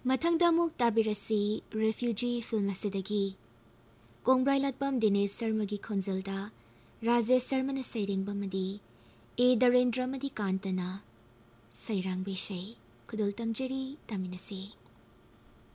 ꯃꯊꯪꯗ ꯑꯃꯨꯛ ꯇꯥꯕꯤꯔꯁꯤ refugee film ꯑꯁꯤꯗꯒꯤ ꯀꯣꯡꯕ꯭ꯔꯥꯏꯂꯥꯠꯄꯝ ꯗꯤꯅꯦꯁ ꯁꯔꯃꯒꯤ ꯈꯣꯟꯖꯦꯜꯗ ꯔꯥꯖꯦꯁ ꯁꯔꯃꯅ ꯁꯩꯔꯦꯡꯕ ꯑꯃꯗꯤ ꯑꯦ ꯗꯔꯦꯟꯗ꯭ꯔ ꯑꯃꯗꯤ ꯀꯥꯟꯇꯅ ꯁꯩꯔꯥꯡꯕ ꯏꯁꯩ ꯈꯨꯗꯣꯜ ꯇꯝꯖꯔꯤ ꯇꯥꯃꯤꯟꯅꯁꯤ